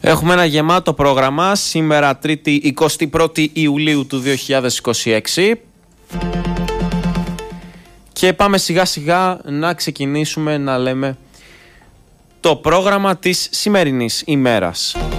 Έχουμε ένα γεμάτο πρόγραμμα σήμερα, Τρίτη 21η Ιουλίου του 2026. Και πάμε σιγά σιγά να ξεκινήσουμε να λέμε το πρόγραμμα της σημερινής ημέρας.